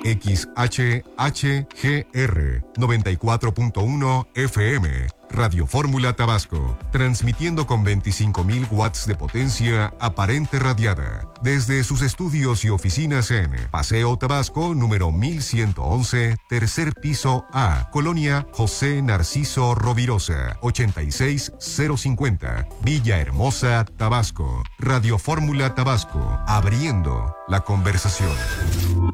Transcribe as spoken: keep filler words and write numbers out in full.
X H H G R noventa y cuatro punto uno F M. Radio Fórmula Tabasco, transmitiendo con veinticinco mil watts de potencia aparente radiada, desde sus estudios y oficinas en Paseo Tabasco, número mil ciento once, tercer piso A, Colonia José Narciso Rovirosa, ochenta y seis cero cincuenta, Villahermosa, Tabasco. Radio Fórmula Tabasco, abriendo la conversación.